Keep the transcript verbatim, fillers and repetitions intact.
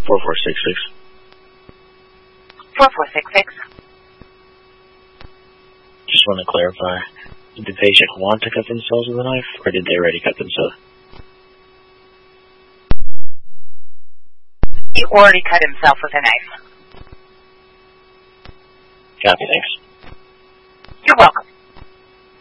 four four six six. four four six six. Just want to clarify, did the patient want to cut themselves with a knife, or did they already cut themselves? He already cut himself with a knife. Copy, thanks. You're welcome.